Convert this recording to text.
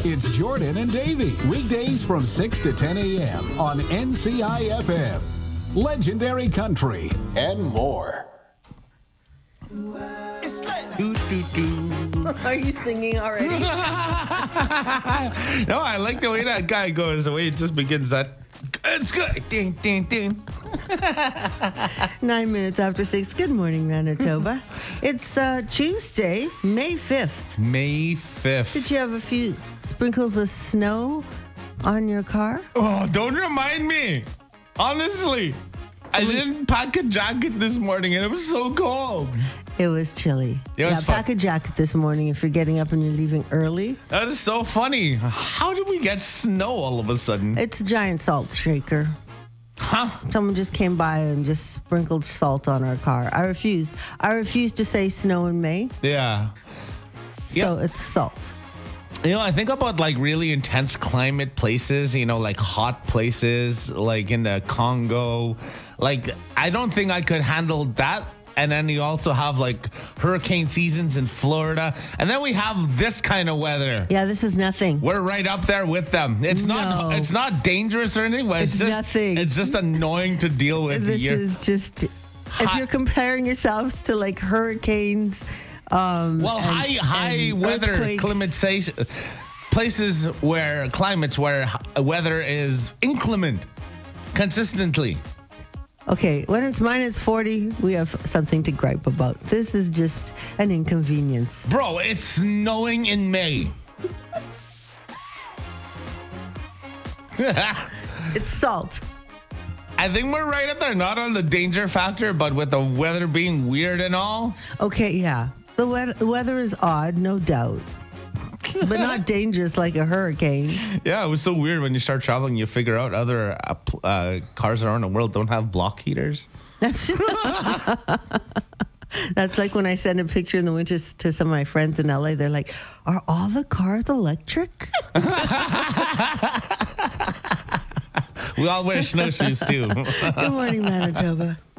It's Jordan and Davey. Weekdays from 6 to 10 a.m. on NCI FM. Legendary Country and more. Are you singing already? No, I like the way that guy goes. The way it just begins that. It's good. Ding, ding, ding. 9 minutes after 6. Good morning, Manitoba. It's Tuesday, May 5th. May 5th. Did you have a few sprinkles of snow on your car? Oh, don't remind me. Honestly, I didn't pack a jacket this morning and it was so cold. It was chilly. It was pack a jacket this morning if you're getting up and you're leaving early. That is so funny. How did we get snow all of a sudden? It's a giant salt shaker. Huh? Someone just came by and just sprinkled salt on our car. I refuse. I refuse to say snow in May. Yeah. So it's salt. You know, I think about like really intense climate places, you know, like hot places, like in the Congo. Like, I don't think I could handle that. And then you also have like hurricane seasons in Florida. And then we have this kind of weather. Yeah, this is nothing. We're right up there with them. It's not dangerous or anything, but it's just nothing. It's just annoying to deal with. This is just if you're comparing yourselves to like hurricanes. High weather climatization places where climates where weather is inclement consistently. Okay, when it's minus 40, we have something to gripe about. This is just an inconvenience. Bro, it's snowing in May. It's salt. I think we're right up there, not on the danger factor, but with the weather being weird and all. Okay, yeah. The weather is odd, no doubt. But not dangerous like a hurricane. Yeah, it was so weird when you start traveling, you figure out other cars around the world don't have block heaters. That's like when I send a picture in the winter to some of my friends in LA. They're like, are all the cars electric? We all wear snowshoes too. Good morning, Manitoba.